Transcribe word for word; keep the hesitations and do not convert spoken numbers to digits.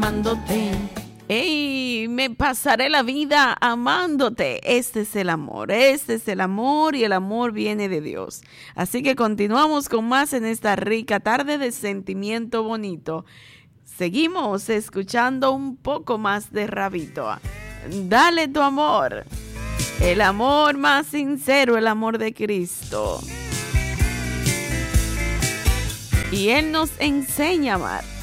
amándote. ¡Ey! Me pasaré la vida amándote. Este es el amor, este es el amor y el amor viene de Dios. Así que continuamos con más en esta rica tarde de sentimiento bonito. Seguimos escuchando un poco más de Rabito. Dale tu amor, el amor más sincero, el amor de Cristo. Y Él nos enseña a amar.